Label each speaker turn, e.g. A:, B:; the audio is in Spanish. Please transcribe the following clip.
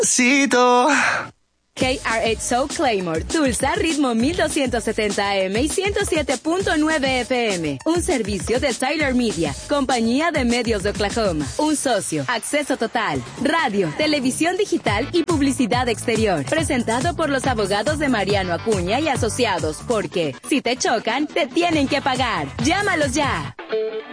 A: Cito.
B: KRH Soul Claymore, Tulsa, ritmo 1270 AM y 107.9 FM. Un servicio de Tyler Media, compañía de medios de Oklahoma. Un socio, acceso total, radio, televisión digital y publicidad exterior. Presentado por los abogados de Mariano Acuña y Asociados, porque si te chocan, te tienen que pagar. Llámalos ya.